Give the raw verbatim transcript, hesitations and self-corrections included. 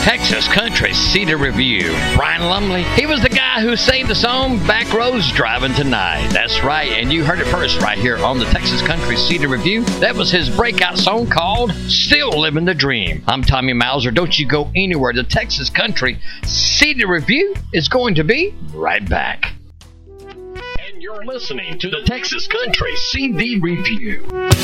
Texas Country C D Review. Brian Lumley, he was the guy who sang the song Back Roads Driving Tonight. That's right, and you heard it first right here on the Texas Country C D Review. That was his breakout song called Still Living the Dream. I'm Tommy Mauser. Don't you go anywhere. The Texas Country C D Review is going to be right back. And you're listening to the Texas Country C D Review.